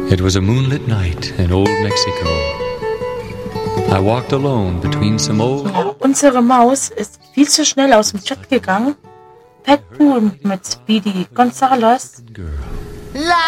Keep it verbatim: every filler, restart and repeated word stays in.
It was a moonlit night in old Mexico. I walked alone between some old... Ja, unsere Maus ist viel zu schnell aus dem Chat gegangen. Pat Boone mit Speedy Gonzales. girl. La